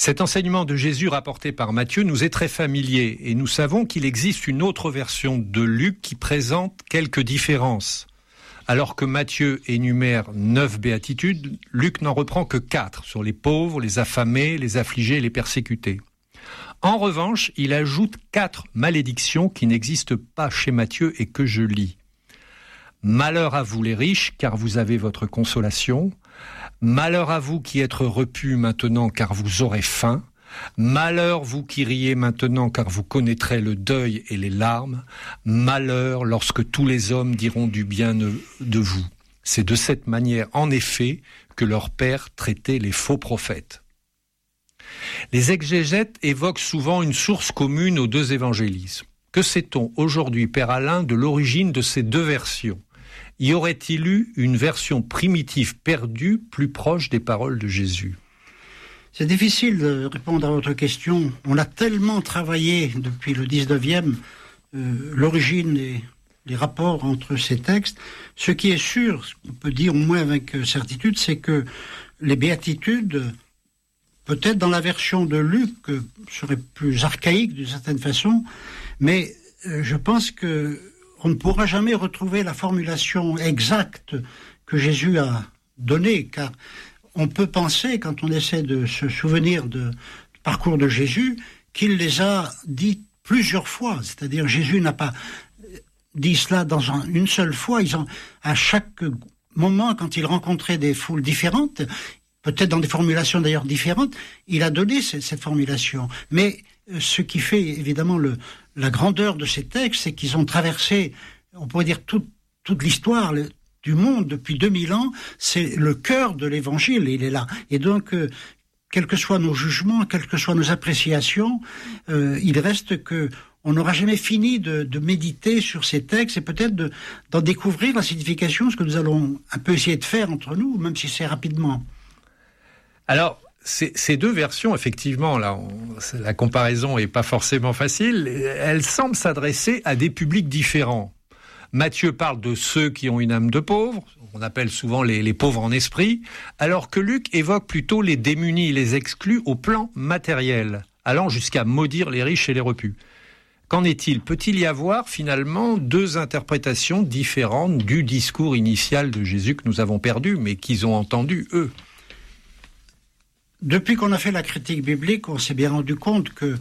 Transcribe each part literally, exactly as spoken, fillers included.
Cet enseignement de Jésus rapporté par Matthieu nous est très familier et nous savons qu'il existe une autre version de Luc qui présente quelques différences. Alors que Matthieu énumère neuf béatitudes, Luc n'en reprend que quatre sur les pauvres, les affamés, les affligés et les persécutés. En revanche, il ajoute quatre malédictions qui n'existent pas chez Matthieu et que je lis. Malheur à vous les riches, car vous avez votre consolation. Malheur à vous qui êtes repus maintenant, car vous aurez faim. Malheur vous qui riez maintenant, car vous connaîtrez le deuil et les larmes. Malheur lorsque tous les hommes diront du bien de vous. C'est de cette manière, en effet, que leur père traitait les faux prophètes. Les exégètes évoquent souvent une source commune aux deux évangélismes. Que sait-on aujourd'hui, Père Alain, de l'origine de ces deux versions ? Y aurait-il eu une version primitive perdue, plus proche des paroles de Jésus ? C'est difficile de répondre à votre question. On a tellement travaillé depuis le dix-neuvième, euh, l'origine et les rapports entre ces textes. Ce qui est sûr, ce qu'on peut dire au moins avec certitude, c'est que les béatitudes, peut-être dans la version de Luc, seraient plus archaïques d'une certaine façon, mais euh, je pense que on ne pourra jamais retrouver la formulation exacte que Jésus a donnée, car on peut penser, quand on essaie de se souvenir de, du parcours de Jésus, qu'il les a dites plusieurs fois. C'est-à-dire, Jésus n'a pas dit cela dans un, une seule fois. Ils ont, à chaque moment, quand il rencontrait des foules différentes, peut-être dans des formulations d'ailleurs différentes, il a donné cette, cette formulation. Mais ce qui fait évidemment le, la grandeur de ces textes, c'est qu'ils ont traversé, on pourrait dire, toute, toute l'histoire le, du monde depuis deux mille ans. C'est le cœur de l'Évangile, il est là. Et donc, euh, quels que soient nos jugements, quelles que soient nos appréciations, euh, il reste que on n'aura jamais fini de, de méditer sur ces textes et peut-être de, d'en découvrir la signification, ce que nous allons un peu essayer de faire entre nous, même si c'est rapidement. Alors, Ces, ces deux versions, effectivement, là, on, la comparaison est pas forcément facile. Elles semblent s'adresser à des publics différents. Matthieu parle de ceux qui ont une âme de pauvre, on appelle souvent les, les pauvres en esprit, alors que Luc évoque plutôt les démunis, les exclus au plan matériel, allant jusqu'à maudire les riches et les repus. Qu'en est-il ? Peut-il y avoir finalement deux interprétations différentes du discours initial de Jésus que nous avons perdu, mais qu'ils ont entendu eux ? Depuis qu'on a fait la critique biblique, on s'est bien rendu compte que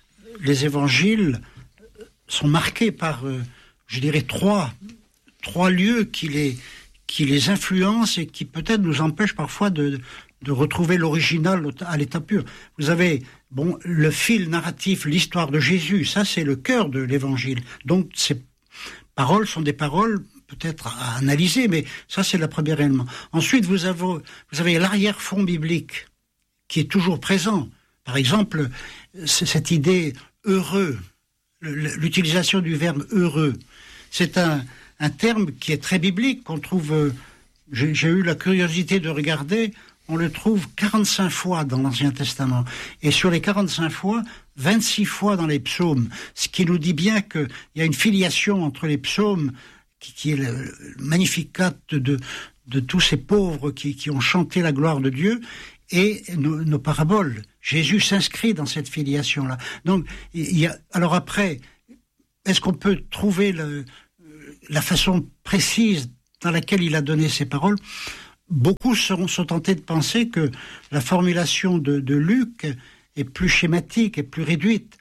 les évangiles sont marqués par, euh, je dirais, trois, trois lieux qui les, qui les influencent et qui peut-être nous empêchent parfois de, de retrouver l'original à l'état pur. Vous avez, bon, le fil narratif, l'histoire de Jésus, ça c'est le cœur de l'évangile. Donc ces paroles sont des paroles peut-être à analyser, mais ça c'est le premier élément. Ensuite, vous avez, vous avez l'arrière-fond biblique qui est toujours présent. Par exemple, c'est cette idée « heureux », l'utilisation du verbe « heureux ». C'est un, un terme qui est très biblique, qu'on trouve... J'ai, j'ai eu la curiosité de regarder, on le trouve quarante-cinq fois dans l'Ancien Testament. Et sur les quarante-cinq fois, vingt-six fois dans les psaumes. Ce qui nous dit bien qu'il y a une filiation entre les psaumes, qui, qui est le magnificat de, de tous ces pauvres qui, qui ont chanté la gloire de Dieu, et nos, nos paraboles. Jésus s'inscrit dans cette filiation-là. Donc, il y a, alors après, est-ce qu'on peut trouver le, la façon précise dans laquelle il a donné ces paroles ? Beaucoup seront, sont tentés de penser que la formulation de, de Luc est plus schématique, est plus réduite.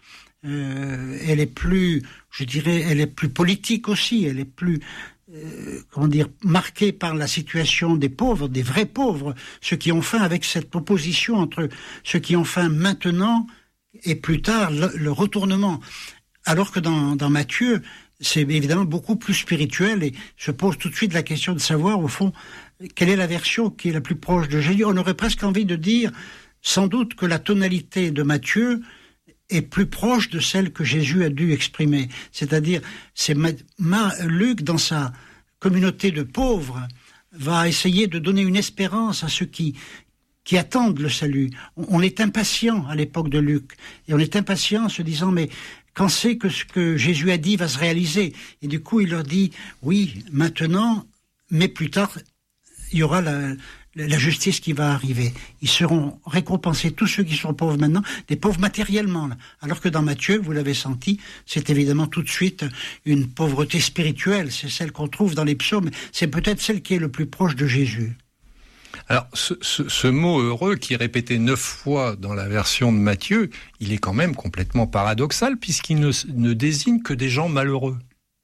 Euh, elle est plus, je dirais, elle est plus politique aussi, elle est plus... Euh, comment dire, marqué par la situation des pauvres, des vrais pauvres, ceux qui ont faim, avec cette opposition entre ceux qui ont faim maintenant et plus tard le, le retournement. Alors que dans, dans Matthieu, c'est évidemment beaucoup plus spirituel et se pose tout de suite la question de savoir, au fond, quelle est la version qui est la plus proche de Jésus. On aurait presque envie de dire, sans doute, que la tonalité de Matthieu est plus proche de celle que Jésus a dû exprimer. C'est-à-dire, c'est Ma- Ma- Luc, dans sa communauté de pauvres, va essayer de donner une espérance à ceux qui, qui attendent le salut. On, on est impatient à l'époque de Luc, et on est impatient en se disant, mais quand c'est que ce que Jésus a dit va se réaliser ? Et du coup, il leur dit, oui, maintenant, mais plus tard, il y aura la, la justice qui va arriver. Ils seront récompensés, tous ceux qui sont pauvres maintenant, des pauvres matériellement. Là. Alors que dans Matthieu, vous l'avez senti, c'est évidemment tout de suite une pauvreté spirituelle. C'est celle qu'on trouve dans les psaumes. C'est peut-être celle qui est le plus proche de Jésus. Alors, ce, ce, ce mot heureux qui est répété neuf fois dans la version de Matthieu, il est quand même complètement paradoxal puisqu'il ne, ne désigne que des gens malheureux.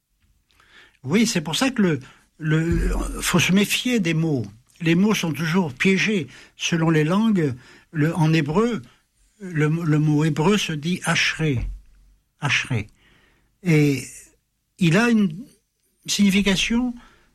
Oui, c'est pour ça que le, le, faut se méfier des mots. Les mots sont toujours piégés selon les langues. Le, en hébreu, le, le mot hébreu se dit ashré, ashré, et il a une signification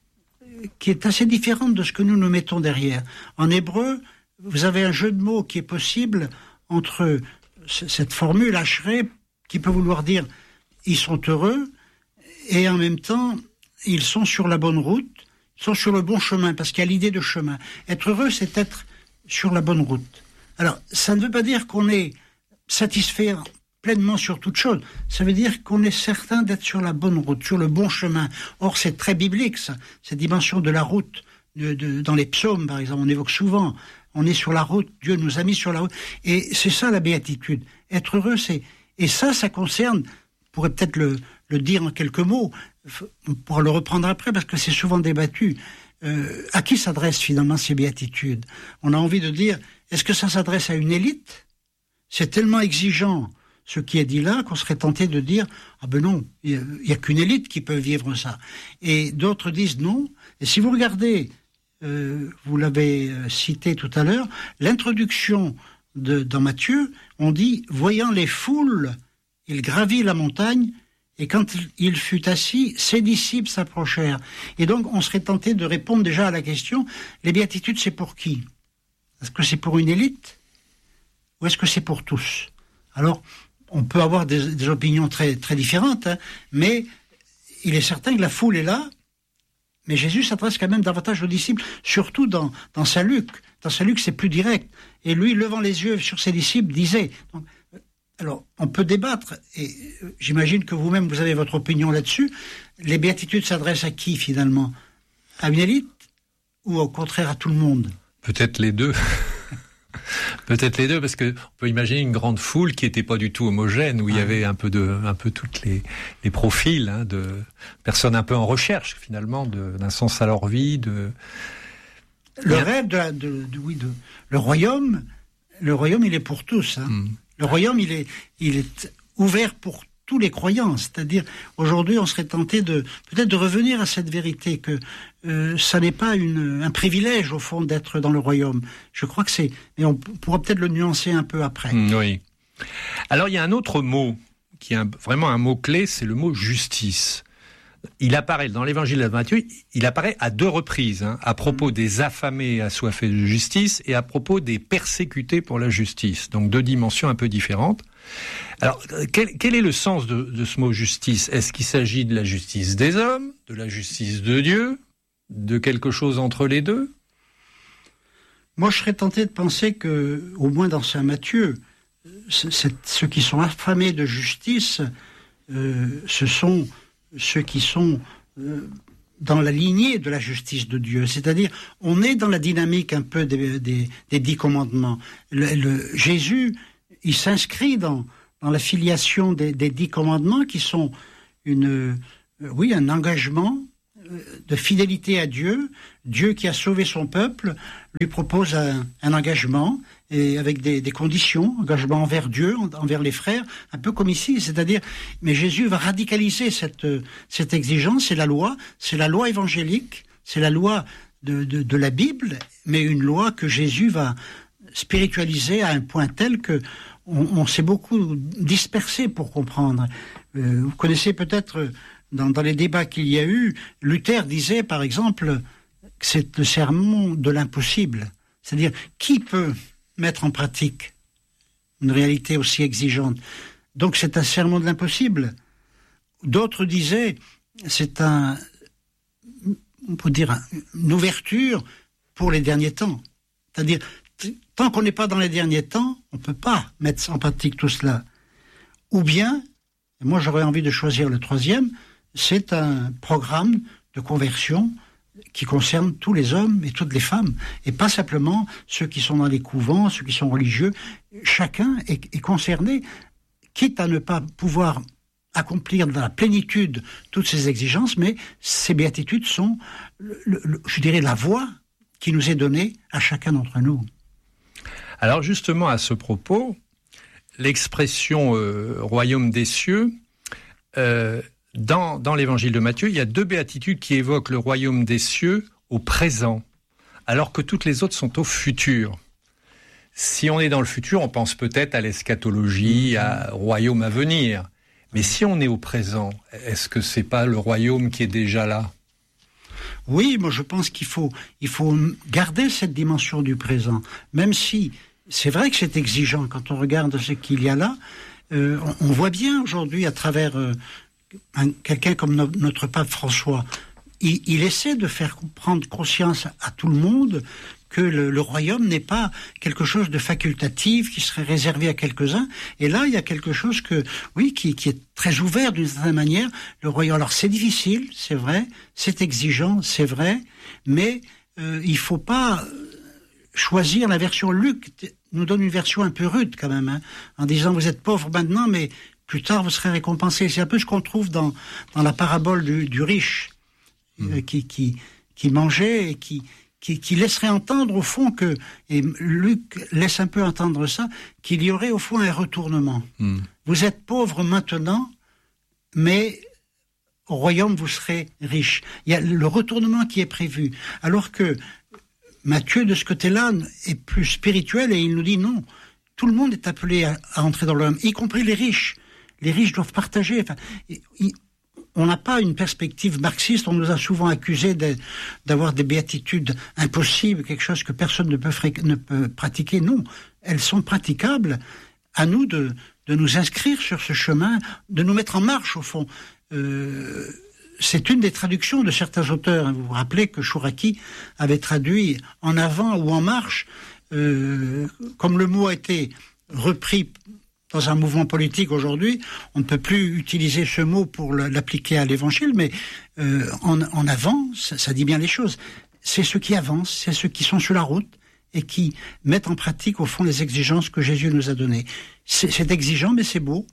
qui est assez différente de ce que nous nous mettons derrière. En hébreu, vous avez un jeu de mots qui est possible entre cette formule ashré qui peut vouloir dire ils sont heureux et en même temps ils sont sur la bonne route. Ils sont sur le bon chemin, parce qu'il y a l'idée de chemin. Être heureux, c'est être sur la bonne route. Alors, ça ne veut pas dire qu'on est satisfait pleinement sur toute chose. Ça veut dire qu'on est certain d'être sur la bonne route, sur le bon chemin. Or, c'est très biblique, ça. Cette dimension de la route, de, de, dans les psaumes, par exemple, on évoque souvent. On est sur la route, Dieu nous a mis sur la route. Et c'est ça, la béatitude. Être heureux, c'est... Et ça, ça concerne, on pourrait peut-être le, le dire en quelques mots, on pourra le reprendre après parce que c'est souvent débattu. Euh, à qui s'adressent finalement ces béatitudes ? On a envie de dire, est-ce que ça s'adresse à une élite ? C'est tellement exigeant ce qui est dit là qu'on serait tenté de dire, ah ben non, il n'y a, a qu'une élite qui peut vivre ça. Et d'autres disent non. Et si vous regardez, euh, vous l'avez cité tout à l'heure, l'introduction de, dans Matthieu, on dit, voyant les foules, il gravit la montagne. Et quand il fut assis, ses disciples s'approchèrent. Et donc, on serait tenté de répondre déjà à la question, les béatitudes, c'est pour qui ? Est-ce que c'est pour une élite ? Ou est-ce que c'est pour tous ? Alors, on peut avoir des, des opinions très, très différentes, hein, mais il est certain que la foule est là, mais Jésus s'adresse quand même davantage aux disciples, surtout dans, dans Saint Luc. Dans Saint Luc, c'est plus direct. Et lui, levant les yeux sur ses disciples, disait... Donc, alors, on peut débattre, et j'imagine que vous-même, vous avez votre opinion là-dessus. Les béatitudes s'adressent à qui, finalement ? À une élite ou au contraire à tout le monde ? Peut-être les deux. Peut-être les deux, parce qu'on peut imaginer une grande foule qui n'était pas du tout homogène, où ah. il y avait un peu de, un peu toutes les, les profils hein, de personnes un peu en recherche, finalement, de, d'un sens à leur vie. De... Le rêve de, la, de, de, oui, de le royaume, le royaume, il est pour tous. Hein. Mm. Le royaume, il est, il est ouvert pour tous les croyants. C'est-à-dire, aujourd'hui, on serait tenté de peut-être de revenir à cette vérité que euh, ça n'est pas une, un privilège, au fond, d'être dans le royaume. Je crois que c'est... Mais on pourra peut-être le nuancer un peu après. Mmh, oui. Alors, il y a un autre mot, qui est un, vraiment un mot-clé, c'est le mot « justice ». Il apparaît dans l'évangile de Matthieu, il apparaît à deux reprises, hein, à propos des affamés et assoiffés de justice et à propos des persécutés pour la justice. Donc deux dimensions un peu différentes. Alors, quel, quel est le sens de, de ce mot justice ? Est-ce qu'il s'agit de la justice des hommes, de la justice de Dieu, de quelque chose entre les deux ? Moi, je serais tenté de penser que, au moins dans Saint Matthieu, c'est, ceux qui sont affamés de justice, euh, ce sont ceux qui sont euh, dans la lignée de la justice de Dieu. C'est-à-dire, on est dans la dynamique un peu des, des, des dix commandements. Le, le, Jésus, il s'inscrit dans, dans la filiation des, des dix commandements qui sont une, euh, oui, un engagement de fidélité à Dieu. Dieu qui a sauvé son peuple lui propose un, un engagement et avec des, des conditions, engagement envers Dieu, envers les frères, un peu comme ici, c'est-à-dire, mais Jésus va radicaliser cette, cette exigence, c'est la loi, c'est la loi évangélique, c'est la loi de, de, de la Bible, mais une loi que Jésus va spiritualiser à un point tel que on, on s'est beaucoup dispersé pour comprendre. Euh, vous connaissez peut-être, dans, dans les débats qu'il y a eu, Luther disait, par exemple, que c'est le sermon de l'impossible. C'est-à-dire, qui peut mettre en pratique une réalité aussi exigeante ? Donc c'est un sermon de l'impossible. D'autres disaient, c'est un, on peut dire, une ouverture pour les derniers temps. C'est-à-dire, t- tant qu'on n'est pas dans les derniers temps, on ne peut pas mettre en pratique tout cela. Ou bien, et moi j'aurais envie de choisir le troisième, c'est un programme de conversion qui concerne tous les hommes et toutes les femmes, et pas simplement ceux qui sont dans les couvents, ceux qui sont religieux. Chacun est, est concerné, quitte à ne pas pouvoir accomplir dans la plénitude toutes ces exigences, mais ces béatitudes sont, le, le, je dirais, la voie qui nous est donnée à chacun d'entre nous. Alors justement, à ce propos, l'expression euh, « royaume des cieux euh, », Dans, dans l'évangile de Matthieu, il y a deux béatitudes qui évoquent le royaume des cieux au présent, alors que toutes les autres sont au futur. Si on est dans le futur, on pense peut-être à l'eschatologie, à royaume à venir. Mais si on est au présent, est-ce que c'est pas le royaume qui est déjà là ? Oui, moi je pense qu'il faut, il faut garder cette dimension du présent, même si c'est vrai que c'est exigeant quand on regarde ce qu'il y a là. Euh, on, on voit bien aujourd'hui à travers... Euh, Un, quelqu'un comme no, notre pape François, il, il essaie de faire prendre conscience à tout le monde que le, le royaume n'est pas quelque chose de facultatif qui serait réservé à quelques-uns. Et là, il y a quelque chose que, oui, qui, qui est très ouvert d'une certaine manière. Le royaume, alors c'est difficile, c'est vrai, c'est exigeant, c'est vrai, mais euh, il faut pas choisir la version. Luc nous donne une version un peu rude quand même, hein, en disant vous êtes pauvres maintenant, mais plus tard, vous serez récompensé. C'est un peu ce qu'on trouve dans, dans la parabole du, du riche mmh. euh, qui, qui, qui mangeait et qui, qui, qui laisserait entendre au fond que, et Luc laisse un peu entendre ça, qu'il y aurait au fond un retournement. Mmh. Vous êtes pauvre maintenant, mais au royaume, vous serez riche. Il y a le retournement qui est prévu. Alors que Matthieu, de ce côté-là, est plus spirituel et il nous dit non, tout le monde est appelé à, à entrer dans le royaume, y compris les riches. Les riches doivent partager. Enfin, on n'a pas une perspective marxiste. On nous a souvent accusés de, d'avoir des béatitudes impossibles, quelque chose que personne ne peut, ne peut pratiquer. Non, elles sont praticables. À nous de, de nous inscrire sur ce chemin, de nous mettre en marche, au fond. Euh, c'est une des traductions de certains auteurs. Vous vous rappelez que Chouraki avait traduit « en avant » ou « en marche ». Euh, comme le mot a été repris dans un mouvement politique aujourd'hui, on ne peut plus utiliser ce mot pour l'appliquer à l'évangile, mais euh, en, en avant, ça, ça dit bien les choses. C'est ceux qui avancent, c'est ceux qui sont sur la route et qui mettent en pratique, au fond, les exigences que Jésus nous a données. C'est, c'est exigeant, mais c'est beau.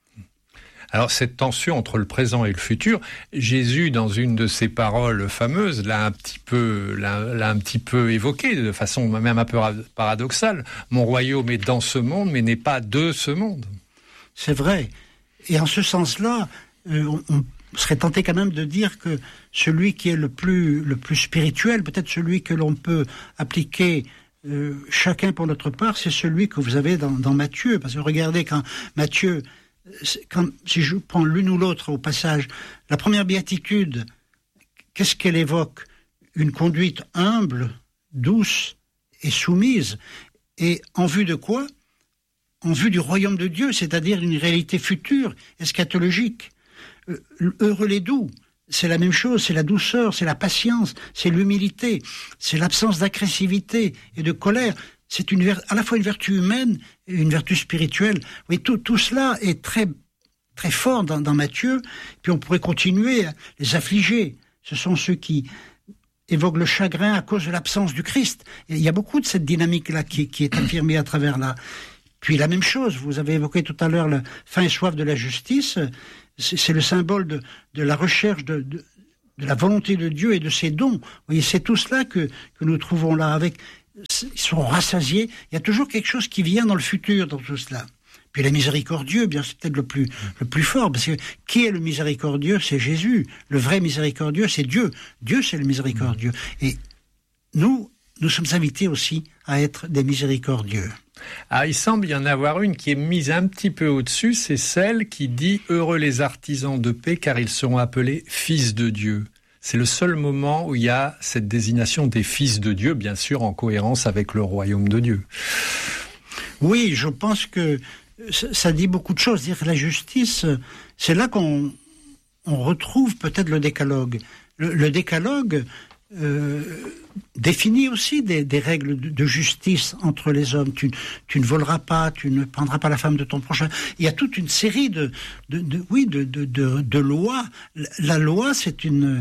Alors cette tension entre le présent et le futur, Jésus, dans une de ses paroles fameuses, l'a un petit peu, l'a, l'a un petit peu évoqué de façon même un peu paradoxale. Mon royaume est dans ce monde, mais n'est pas de ce monde. C'est vrai. Et en ce sens-là, euh, on, on serait tenté quand même de dire que celui qui est le plus, le plus spirituel, peut-être celui que l'on peut appliquer euh, chacun pour notre part, c'est celui que vous avez dans, dans Matthieu. Parce que regardez, quand Matthieu... Quand, si je prends l'une ou l'autre au passage, la première béatitude, qu'est-ce qu'elle évoque ? Une conduite humble, douce et soumise. Et en vue de quoi ? En vue du royaume de Dieu, c'est-à-dire une réalité future, eschatologique. Heureux les doux, c'est la même chose, c'est la douceur, c'est la patience, c'est l'humilité, c'est l'absence d'agressivité et de colère. C'est une, à la fois une vertu humaine et une vertu spirituelle. Oui, tout, tout cela est très, très fort dans, dans Matthieu. Puis on pourrait continuer. Les affligés, ce sont ceux qui évoquent le chagrin à cause de l'absence du Christ. Et il y a beaucoup de cette dynamique-là qui, qui est affirmée à travers là. Puis la même chose, vous avez évoqué tout à l'heure le faim et soif de la justice. C'est, c'est le symbole de, de la recherche de, de, de la volonté de Dieu et de ses dons. Vous voyez, c'est tout cela que, que nous trouvons là avec... Ils sont rassasiés. Il y a toujours quelque chose qui vient dans le futur, dans tout cela. Puis le miséricordieux, bien, c'est peut-être le plus, le plus fort, parce que qui est le miséricordieux ? C'est Jésus. Le vrai miséricordieux, c'est Dieu. Dieu, c'est le miséricordieux. Et nous, nous sommes invités aussi à être des miséricordieux. Ah, il semble y en avoir une qui est mise un petit peu au-dessus, c'est celle qui dit « Heureux les artisans de paix, car ils seront appelés fils de Dieu ». C'est le seul moment où il y a cette désignation des fils de Dieu, bien sûr en cohérence avec le royaume de Dieu. Oui, je pense que ça dit beaucoup de choses. Dire que la justice, c'est là qu'on on retrouve peut-être le décalogue. Le, le décalogue euh, définit aussi des, des règles de, de justice entre les hommes. Tu, tu ne voleras pas, tu ne prendras pas la femme de ton prochain. Il y a toute une série de, de, de oui, de, de, de, de lois. La loi, c'est une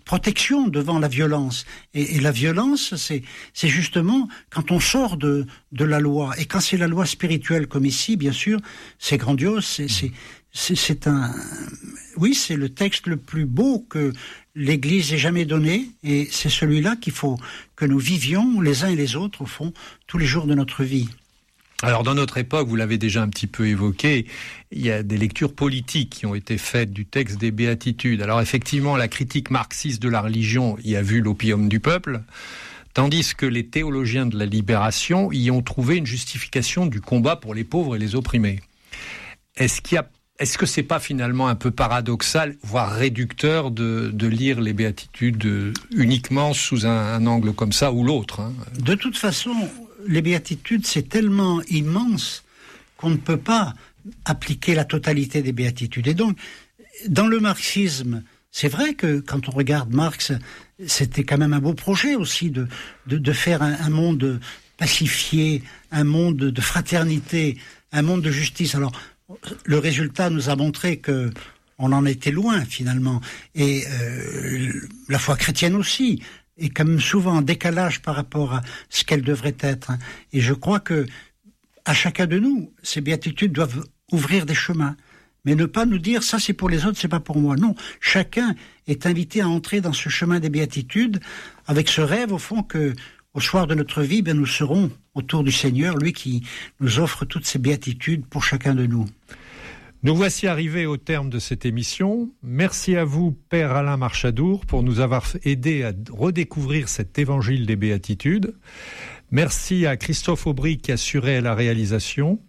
protection devant la violence. Et, et la violence, c'est, c'est justement quand on sort de, de la loi. Et quand c'est la loi spirituelle, comme ici, bien sûr, c'est grandiose. C'est, c'est, c'est, c'est un, oui, c'est le texte le plus beau que l'Église ait jamais donné. Et c'est celui-là qu'il faut que nous vivions les uns et les autres, au fond, tous les jours de notre vie. Alors, dans notre époque, vous l'avez déjà un petit peu évoqué, il y a des lectures politiques qui ont été faites du texte des Béatitudes. Alors, effectivement, la critique marxiste de la religion y a vu l'opium du peuple, tandis que les théologiens de la libération y ont trouvé une justification du combat pour les pauvres et les opprimés. Est-ce qu'il y a, est-ce que c'est pas finalement un peu paradoxal, voire réducteur, de, de lire les Béatitudes uniquement sous un, un angle comme ça ou l'autre, hein ? De toute façon, les béatitudes, c'est tellement immense qu'on ne peut pas appliquer la totalité des béatitudes. Et donc, dans le marxisme, c'est vrai que quand on regarde Marx, c'était quand même un beau projet aussi de, de, de faire un, un monde pacifié, un monde de fraternité, un monde de justice. Alors, le résultat nous a montré que on en était loin, finalement. Et euh, la foi chrétienne aussi est comme souvent en décalage par rapport à ce qu'elle devrait être. Et je crois que à chacun de nous, ces béatitudes doivent ouvrir des chemins, mais ne pas nous dire ça c'est pour les autres, c'est pas pour moi. Non, chacun est invité à entrer dans ce chemin des béatitudes avec ce rêve au fond que au soir de notre vie, ben, nous serons autour du Seigneur, lui qui nous offre toutes ces béatitudes pour chacun de nous. Nous voici arrivés au terme de cette émission. Merci à vous, Père Alain Marchadour, pour nous avoir aidé à redécouvrir cet évangile des Béatitudes. Merci à Christophe Aubry qui assurait la réalisation.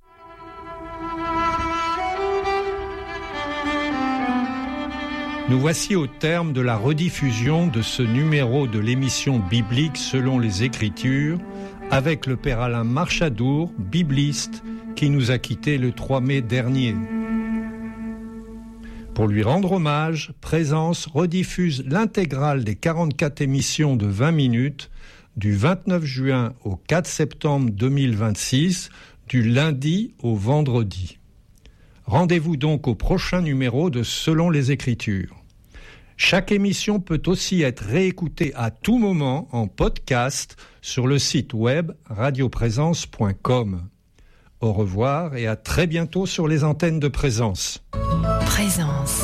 Nous voici au terme de la rediffusion de ce numéro de l'émission biblique selon les Écritures, avec le Père Alain Marchadour, bibliste, qui nous a quittés le trois mai dernier. Pour lui rendre hommage, Présence rediffuse l'intégrale des quarante-quatre émissions de vingt minutes du vingt-neuf juin au quatre septembre deux mille vingt-six, du lundi au vendredi. Rendez-vous donc au prochain numéro de Selon les Écritures. Chaque émission peut aussi être réécoutée à tout moment en podcast sur le site web radio présence point com. Au revoir et à très bientôt sur les antennes de Présence. Présence.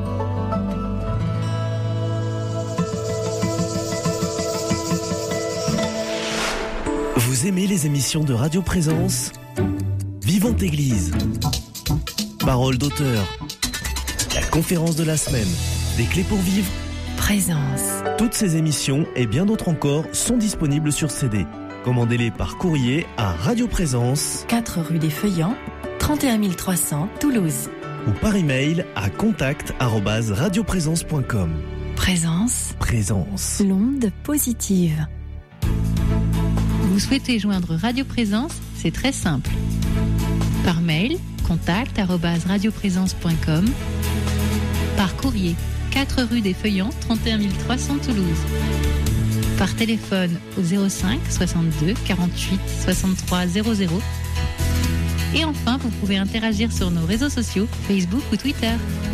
Vous aimez les émissions de Radio Présence ? Vivante Église. Parole d'auteur. La conférence de la semaine. Des clés pour vivre. Présence. Toutes ces émissions et bien d'autres encore sont disponibles sur C D. Commandez-les par courrier à Radio Présence, quatre rue des Feuillants, trente et un mille trois cents, Toulouse. Ou par email à contact arobase radio présence point com. Présence. Présence. L'onde positive. Vous souhaitez joindre Radio Présence ? C'est très simple. Par mail, contact arobase radio présence point com. Par courrier, quatre rue des Feuillants, trente et un mille trois cents, Toulouse. Par téléphone au zéro cinq soixante-deux quarante-huit soixante-trois zéro zéro. Et enfin, vous pouvez interagir sur nos réseaux sociaux, Facebook ou Twitter.